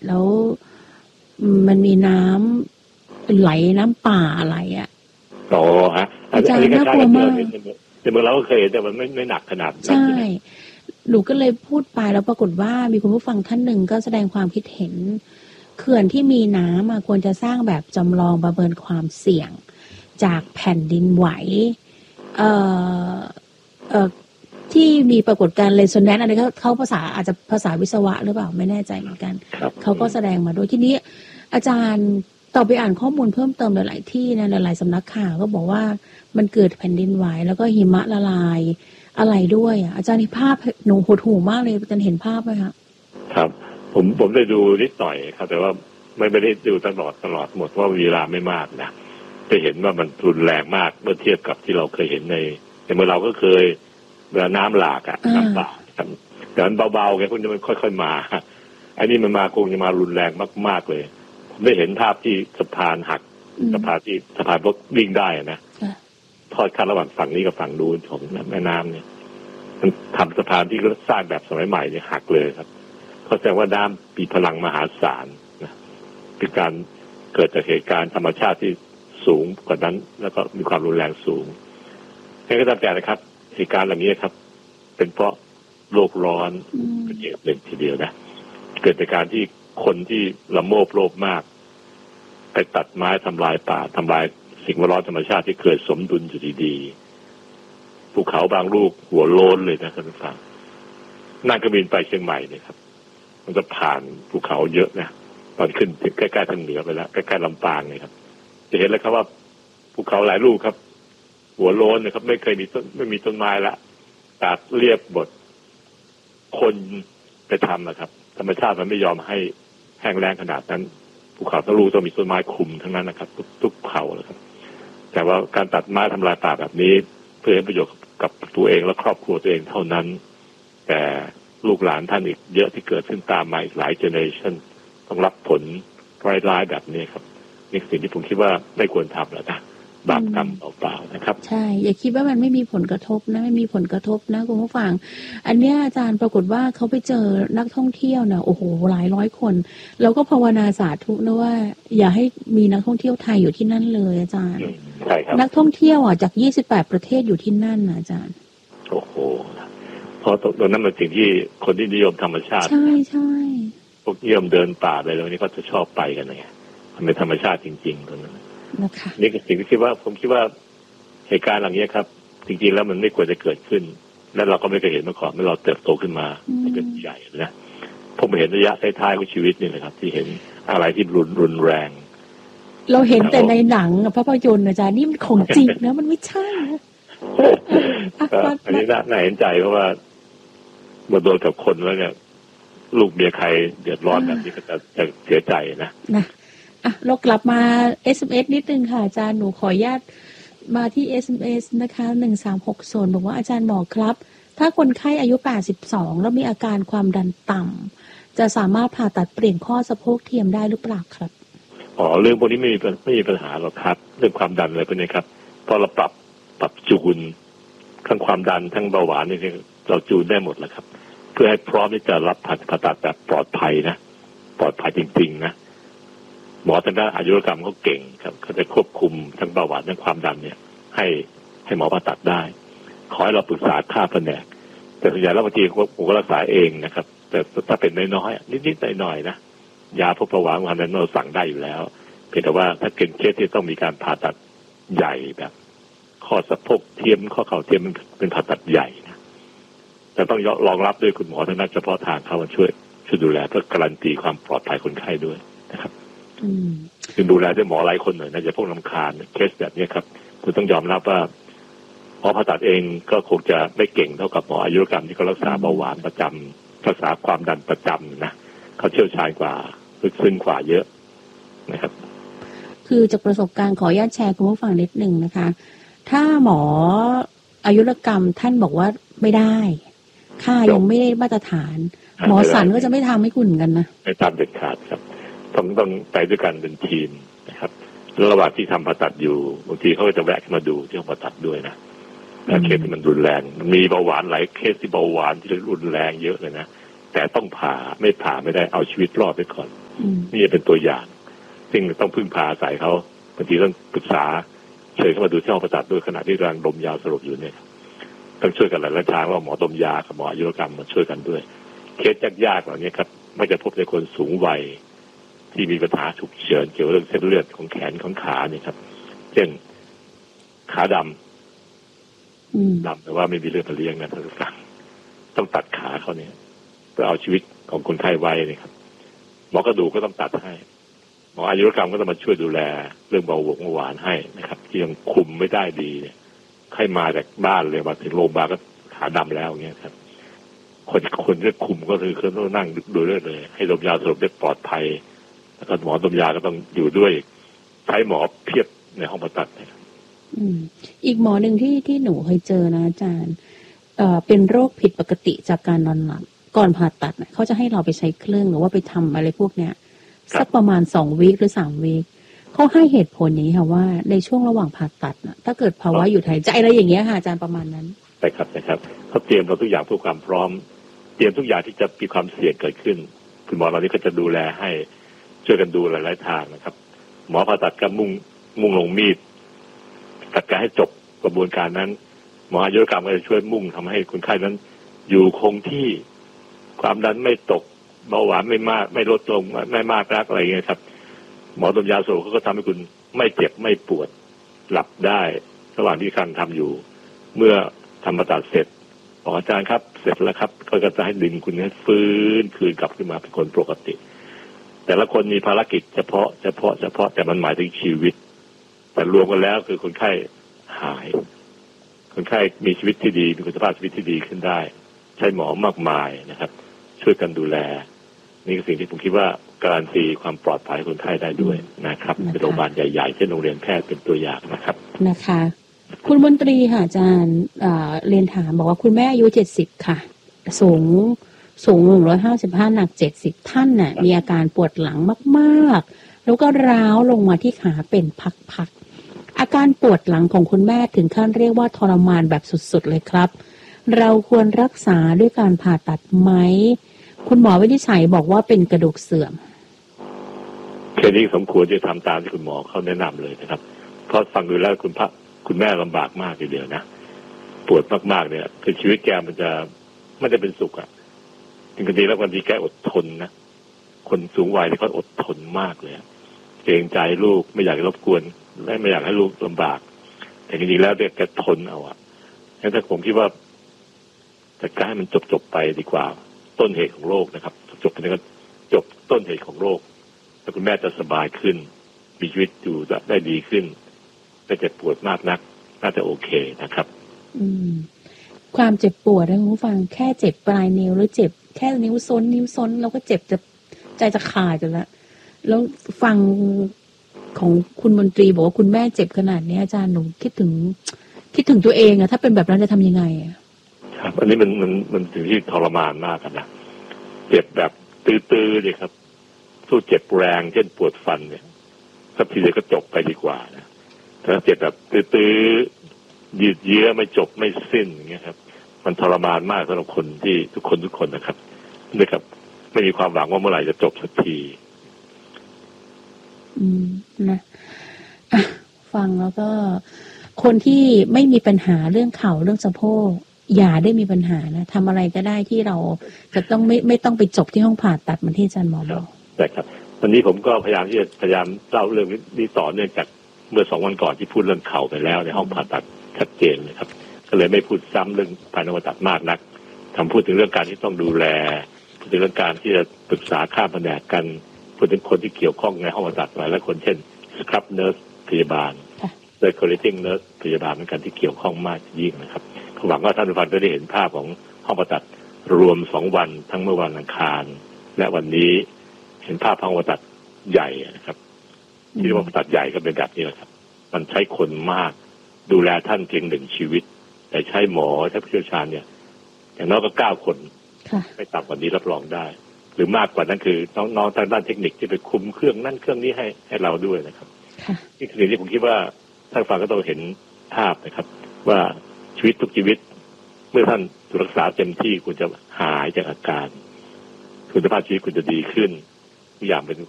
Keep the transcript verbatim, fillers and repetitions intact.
แล้วมันมีน้ำไหลน้ำป่าไหลอ่ะอ๋อฮะอาจารย์น่ากลัวมากแต่เมื่อเราก็เคยแต่มันไม่ไม่หนักขนาดนั้นใช่หนูก็เลยพูดไปแล้วปรากฏว่ามีคุณผู้ฟังท่านหนึ่งก็แสดงความคิดเห็นเขื่อนที่มีน้ำควรจะสร้างแบบจำลองประเมินความเสี่ยงจากแผ่นดินไหวเอ่อเอ่อที่มีปรากฏการณ์เรโซแนนซ์อะไรเขาเขาภาษาอาจจะภาษาวิศวะหรือเปล่าไม่แน่ใจเหมือนกันเขาก็แสดงมาโดยที่นี้อาจารย์ต่อไปอ่านข้อมูลเพิ่มเติมหลายๆที่นะหลายๆสำนักข่าวก็บอกว่ามันเกิดแผ่นดินไหวแล้วก็หิมะละลายอะไรด้วยอ่ะอาจารย์เห็นภาพหนูหดหู่มากเลยอาจารย์เห็นภาพไหมคะครับผมผมได้ดูนิดหน่อยครับแต่ว่าไม่ไม่ได้ดูตลอดตลอดหมดว่าเวลาไม่มากนะจะเห็นว่ามันรุนแรงมากเมื่อเทียบกับที่เราเคยเห็นในแต่เมื่อเราก็เคยเวลาน้ำหลากอ่ะน้ำป่าแต่มันเบาๆไงพวกนี้มันค่อยๆมาอันนี้มันมาคงจะมารุนแรงมากๆเลยผมได้เห็นภาพที่สะพานหักสะพานที่สะพานรถวิ่งได้นะทอดขั้นระหว่างฝั่งนี้กับฝั่งนู้นของแม่น้ำเนี่ยมันทำสะพานที่สร้างแบบสมัยใหม่เนี่ยหักเลยครับเข้าใจว่าน้ำมีพลังมหาศาลนะเป็นการเกิดจากเหตุการณ์ธรรมชาติที่สูงกว่านั้นแล้วก็มีความรุนแรงสูงแค่ก็ตามแต่นะครับเหตุการณ์เหล่านี้ครับเป็นเพราะโลกร้อนเป็นเหตุหนึ่งทีเดียวนะเกิดจากการที่คนที่ละโมบโลภมากไปตัดไม้ทำลายป่าทำลายสิ่งแวดล้อมธรรมชาติที่เกิดสมดุลอยู่ดีๆภูเขาบางลูกหัวโล้นเลยนะท่านผู้ฟังนั่งเครื่องบินไปเชียงใหม่เนี่ยครับมันจะผ่านภูเขาเยอะนะตอนขึ้นใกล้ๆทางเหนือไปแล้วใกล้ๆลำปางเนี่ยครับจะเห็นแล้วครับว่าภูเขาหลายลูกครับหัวโล้นนะครับไม่เคยมีต้นไม่มีต้นไม้ละตากเรียบหมดคนไปทำนะครับธรรมชาติมันไม่ยอมให้แห้งแล้งขนาดนั้นภูเขาทั้งลูกต้องมีต้นไม้คุมทั้งนั้นนะครับทุกทุกเขาเลยครับแต่ว่าการตัดไม้ทำลายป่าแบบนี้เพื่อให้ประโยชน์กับตัวเองและครอบครัวตัวเองเท่านั้นแต่ลูกหลานท่านอีกเยอะที่เกิดขึ้นตามมาอีกหลายเจเนอเรชันต้องรับผลร้ายๆแบบนี้ครับนี่สิ่งที่ผมคิดว่าไม่ควรทำแล้วนะบาปกรรมเปล่าๆนะครับใช่อย่าคิดว่ามันไม่มีผลกระทบนะไม่มีผลกระทบนะคุณผู้ฟังอันเนี้ยอาจารย์ปรากฏว่าเขาไปเจอนักท่องเที่ยวนะโอ้โหหลายร้อยคนแล้วก็ภาวนาสาธุนะว่าอย่าให้มีนักท่องเที่ยวไทยอยู่ที่นั่นเลยอาจารย์ใช่ครับนักท่องเที่ยวอ่ะจากยี่สิบแปดประเทศอยู่ที่นั่นนะอาจารย์โอ้โหเพราะตรงนั้นเป็นสิ่งที่คนที่นิยมธรรมชาติใช่ใช่พวกนิยมเดินป่าอะไรแล้วนี้ก็จะชอบไปกันไงมันเป็นธรรมชาติจริงๆตรงนั้นนะคะนี่คือสิ่งที่คิดว่าผมคิดว่าเหตุการณ์เหล่านี้ครับจริงๆแล้วมันไม่ควรจะเกิดขึ้นและเราก็ไม่เคยเห็นมาก่อนเมื่อเราเติบโตขึ้นมาเป็นใหญ่นะผมเห็นระยะท้ายๆของชีวิตนี่แหละครับที่เห็นอะไรที่รุนรุนแรงเราเห็นแต่ในหนังภาพยนตร์อาจารย์นี่มันของจริงนะมันไม่ใช่นะอันนี้น่าเห็นใจเพราะว่าเมื่อโดนกับคนแล้วเนี่ยลูกเมียใครเดือดร้อนแบบนี้ก็จะจะเสียใจนะนะอ่ะเรากลับมา เอส เอ็ม เอส นิดนึงค่ะอาจารย์หนูขออนุญาตมาที่ เอส เอ็ม เอส นะคะหนึ่งสามหกศูนย์บอกว่าอาจารย์หมอครับถ้าคนไข้อายุแปดสิบสองแล้วมีอาการความดันต่ำจะสามารถผ่าตัดเปลี่ยนข้อสะโพกเทียมได้หรือเปล่าครับอ๋อเรื่องพวกนี้ไม่มีไม่มีปัญหาหรอกครับเรื่องความดันอะไรพวกนี้ครับพอเราปรับปรับจูนทั้งความดันทั้งเบาหวานนี่เราจูนได้หมดแล้วครับเพื่อให้พร้อมที่จะรับผ่าตัดแบบปลอดภัยนะปลอดภัยจริงๆนะหมอทางด้านอายุรกรรมเขาเก่งครับเขาจะควบคุมทั้งเบาหวานทั้งความดันเนี่ยให้ให้หมอผ่าตัดได้ขอให้เราปรึกษาค่าแผนกแต่ส่วนใหญ่แล้วบางทีผมก็รักษาเองนะครับแต่ถ้าเป็นน้อยๆนิดๆหน่อยๆนะยาพวกเบาหวานความดันเราสั่งได้อยู่แล้วเพียงแต่ว่าถ้าเป็นเคสที่ต้องมีการผ่าตัดใหญ่แบบข้อสะโพกเทียมข้อเข่าเทียมมันเป็นผ่าตัดใหญ่นะแต่ต้องรองรับด้วยคุณหมอทางด้านเฉพาะทางเข้ามาช่วยช่วยดูแลเพื่อการันตีความปลอดภัยคนไข้ด้วยนะครับคือดูแลด้วยหมอหลายคนหน่อยนะจะพวกรำคาญเคสแบบนี้ครับคุณต้องยอมรับว่าหมอผ่าตัดเองก็คงจะไม่เก่งเท่ากับหมออายุรกรรมที่เขารักษาเบาหวานประจำรักษาความดันประจำนะเขาเชี่ยวชาญกว่าลึกซึ้งกว่าเยอะนะครับคือจากประสบการณ์ขออนุญาตแชร์คุณผู้ฟังนิดหนึ่งนะคะถ้าหมออายุรกรรมท่านบอกว่าไม่ได้ค่ายังไม่ได้มาตรฐานหมอสันก็จะไม่ทำให้คุณกันนะไม่ทำเด็ดขาดครับต้องต้องไปด้วยกันเป็นทีมนะครับแล้วระหว่างที่ทำผ่าตัดอยู่บางทีเขาก็จะแวะมาดูที่ห้องผ่าตัดด้วยนะเคสที่มันรุนแรงมันมีเบาหวานหลายเคสที่เบาหวานที่รุนแรงเยอะเลยนะแต่ต้องผ่าไม่ผ่าไม่ได้เอาชีวิตรอดไปก่อนนี่จะเป็นตัวอย่างซึ่งต้องพึ่งพาอาศัยเขาบางทีต้องปรึกษาเชิญเข้ามาดูที่ห้องผ่าตัดด้วยขณะที่กำลังดมยาสลบอยู่เนี่ยต้องช่วยกันหลายๆทางว่าหมอดมยากับหมออายุรกรรมมาช่วยกันด้วยเคสยากๆเหล่านี้ครับไม่จะพบในคนสูงวัยที่มีปัญหาฉุกเฉินเกี่ยวกับเรื่องเส้นเลือดของแขนของขาเนี่ยครับเช่นขาดำดำแต่ว่าไม่มีเลือดมาเลี้ยงนะท่านผู้ฟังต้องตัดขาเขาเนี่ยเพื่อเอาชีวิตของคนไข้ไว้เนี่ยครับหมอกระดูกก็ต้องตัดให้หมออายุรกรรมก็ต้องมาช่วยดูแลเรื่องเบาหวงเบาหวานให้นะครับที่ยังคุมไม่ได้ดีเนี่ยใครมาจากบ้านเลยมาถึงโรงพยาบาลก็ขาดำแล้วเงี้ยครับคนคนที่คุมก็คือเขาต้องนั่งดูเรื่อยเลยให้ดมยาสลบได้ปลอดภัยแล้วก็หมอดมยาก็ต้องอยู่ด้วยใช้หมอเพียบในห้องผ่าตัดนะครับอืมอีกหมอหนึ่งที่ที่หนูเคยเจอนะอาจารย์เอ่อเป็นโรคผิดปกติจากการนอนหลับก่อนผ่าตัดเนี่ยเขาจะให้เราไปใช้เครื่องหรือว่าไปทำอะไรพวกเนี้ยสักประมาณสองวีคหรือสามวีคเขาให้เหตุผลนี้ค่ะว่าในช่วงระหว่างผ่าตัดนะถ้าเกิดภาวะหยุดหายใจอะไรอย่างเงี้ยค่ะอาจารย์ประมาณนั้นใช่ครับใช่ครับเขาเตรียมเราทุกอย่างเพื่อความพร้อมเตรียมทุกอย่างที่จะมีความเสี่ยงเกิดขึ้นคุณหมอเรานี่ก็จะดูแลให้ช่วยกันดูหลายๆทางนะครับหมอผ่าตัดก็มุ่งมุ่งลงมีดจัดการให้จบกระบวนการนั้นหมออายุรกรรมก็จะช่วยมุ่งทำให้คนไข้นั้นอยู่คงที่ความดันไม่ตกเบาหวานไม่มากไม่ลดลงไม่มากนักอะไรเงี้ยครับหมอดมยาสลบเขาก็ทำให้คุณไม่เจ็บไม่ปวดหลับได้ระหว่างที่กำลังทำอยู่เมื่อทำผ่าตัดเสร็จบอกอาจารย์ครับเสร็จแล้วครับก็จะให้ดึงคุณให้ฟื้นคืนกลับขึ้นมาเป็นคนปกติแต่ละคนมีภารกิจเฉพาะเฉพาะเฉพาะแต่มันหมายถึงชีวิตแต่รวมกันแล้วคือคนไข้หายคนไข้มีชีวิตที่ดีมีคุณภาพชีวิตที่ดีขึ้นได้ใช้หมอมากมายนะครับช่วยกันดูแลนี่คือสิ่งที่ผมคิดว่าการันตีความปลอดภัยคนไข้ได้ด้วยนะครับเป็นโรงพยาบาลใหญ่ๆเช่นโรงเรียนแพทย์เป็นตัวอย่างนะครับนะคะคุณมนตรีค่ะอาจารย์เรียนถามบอกว่าคุณแม่อายุเจ็ดสิบค่ะสูงสูงหนึ่งร้อยห้าสิบห้าหนักเจ็ดสิบท่านน่ะมีอาการปวดหลังมากๆแล้วก็ร้าวลงมาที่ขาเป็นพักๆอาการปวดหลังของคุณแม่ถึงขั้นเรียกว่าทรมานแบบสุดๆเลยครับเราควรรักษาด้วยการผ่าตัดไหมคุณหมอวินิจฉัยบอกว่าเป็นกระดูกเสื่อมแค่นี้สมควรจะทำตามที่คุณหมอเขาแนะนำเลยนะครับเพราะฟังดูแล้วคุณพระคุณแม่ลำบากมากทีเดียวนะปวดมากๆเนี่ยคือชีวิตแกมันจะไม่ได้เป็นสุขอ่ะจริงๆแล้ววันที่แกอดทนนะคนสูงวัยที่เขาอดทนมากเลยเกรงใจลูกไม่อยากรบกวนและไม่อยากให้ลูกลำบากแต่จริงๆแล้วเนี่ยแกทนเอาอ่ะงั้นถ้าผมคิดว่าจัดการให้มันจบๆไปดีกว่าต้นเหตุของโรคนะครับจบไปแล้วก็จบต้นเหตุของโรคแล้วคุณแม่จะสบายขึ้นมีชีวิตอยู่ได้ดีขึ้นไม่เจ็บปวดมากนักน่าจะโอเคนะครับอืมความเจ็บปวดนะคุณผู้ฟังแค่เจ็บปลายนิ้วหรือเจ็บแค่นิ้วซ้นนิ้วซ้นเราก็เจ็บจะใจจะขาดอยู่แล้วแล้วฟังของคุณมนตรีบอกว่าคุณแม่เจ็บขนาดนี้อาจารย์หนูคิดถึงคิดถึงตัวเองอะถ้าเป็นแบบนั้นจะทำยังไงอะครับอันนี้มันมันมันสิ่งที่ทรมานมากนะเจ็บแบบตื้อๆเลยครับสู้เจ็บแรงเช่นปวดฟันเนี่ยสักทีเดียวก็จบไปดีกว่านะถ้าเจ็บแบบตื้อๆยืดเยื้อไม่จบไม่สิ้นอย่างเงี้ยครับมันทรมานมากสำหรับคนที่ทุกคนทุกคนนะครับด้วยกับไม่มีความหวังว่าเมื่อไหร่จะจบสักทีอืมนะฟังแล้วก็คนที่ไม่มีปัญหาเรื่องเข่าเรื่องสะโพกอย่าได้มีปัญหานะทำอะไรก็ได้ที่เราจะต้องไม่ไม่ต้องไปจบที่ห้องผ่าตัดเหมือนที่อาจารย์หมอบอกใช่ครับวันนี้ผมก็พยายามที่จะพยายามเล่าเรื่องนี้ต่อเนื่องจากเมื่อสองวันก่อนที่พูดเรื่องเข่าไปแล้วในห้องผ่าตัดชัดเจนเลยครับก็เลยไม่พูดซ้ำเรื่องภายในผ่าตัดมากนักทำพูดถึงเรื่องการที่ต้องดูแลพูดถึงเรื่องการที่จะปรึกษาข้ามแผนกกันพูดถึงคนที่เกี่ยวข้องในห้องผ่าตัดหลายและคนเช่นสครับเนิร์สพยาบาลโดย collating nurse พยาบาลเหมือนกันที่เกี่ยวข้องมากยิ่งนะครับหวังว่าท่านผู้ฟังจะได้เห็นภาพของห้องผ่าตัดรวมสองวันทั้งเมื่อวันอังคารและวันนี้เห็นภาพห้องผ่าตัดใหญ่นะครับที่เรียกว่าผ่าตัดใหญ่ก็เป็นแบบนี้แหละครับมันใช้คนมากดูแลท่านเพียงหนึ่งชีวิตแต่ใช้หมอใช้ผู้เชี่ยวชาญเนี่ยอย่างน้อยก็เก้าคนไม่ต่ำกว่านี้รับรองได้หรือมากกว่านั้นคือน้องๆทางด้านเทคนิคที่ไปคุมเครื่องนั่นเครื่องนี้ให้ให้เราด้วยนะครับนี่คือสิ่งที่ผมคิดว่าท่านฟังก็ต้องเห็นภาพนะครับว่าชีวิตทุกชีวิตเมื่อท่านถูกรักษาเต็มที่คุณจะหายจากอาการคุณภาพชีวิตคุณจะดีขึ้นทุกอย่างเป็น